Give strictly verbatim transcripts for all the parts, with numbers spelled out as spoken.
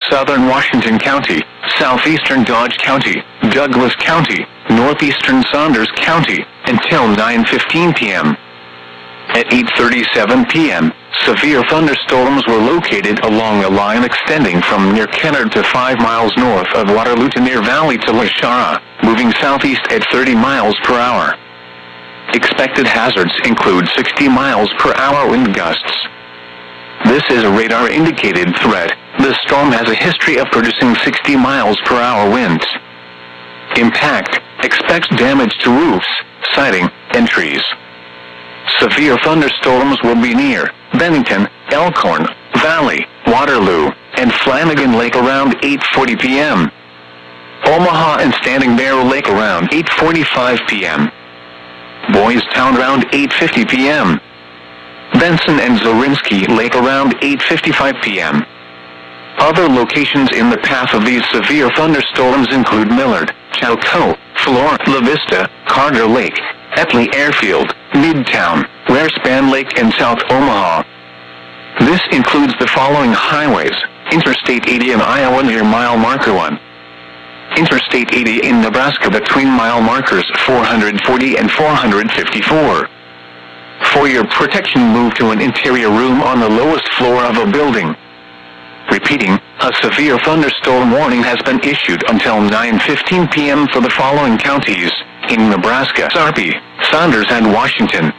Southern Washington County, southeastern Dodge County, Douglas County, northeastern Saunders County, until nine fifteen p m At eight thirty-seven p m, severe thunderstorms were located along a line extending from near Kennard to five miles north of Waterloo to near Valley to Lashara, moving southeast at thirty miles per hour. Expected hazards include sixty miles per hour wind gusts. This is a radar-indicated threat. The storm has a history of producing sixty miles per hour winds. Impact: expect damage to roofs, siding, and trees. Severe thunderstorms will be near Bennington, Elkhorn, Valley, Waterloo, and Flanagan Lake around eight forty p m Omaha and Standing Bear Lake around eight forty-five p m Boys Town around eight fifty p m Benson and Zorinsky Lake around eight fifty-five p m Other locations in the path of these severe thunderstorms include Millard, Chalco, Flora, La Vista, Carter Lake, Etley Airfield, Midtown, Warespan Lake, and South Omaha. This includes the following highways: Interstate eighty in Iowa near mile marker one. Interstate eighty in Nebraska between mile markers four hundred forty and four hundred fifty-four. For your protection, move to an interior room on the lowest floor of a building. Repeating, a severe thunderstorm warning has been issued until nine fifteen p m for the following counties in Nebraska: Sarpy, Saunders, and Washington.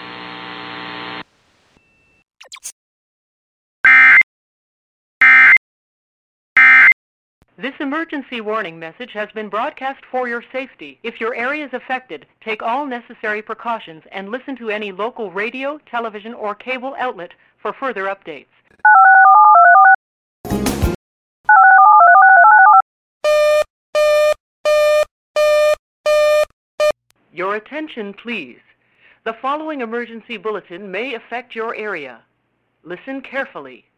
This emergency warning message has been broadcast for your safety. If your area is affected, take all necessary precautions and listen to any local radio, television, or cable outlet for further updates. Your attention, please. The following emergency bulletin may affect your area. Listen carefully.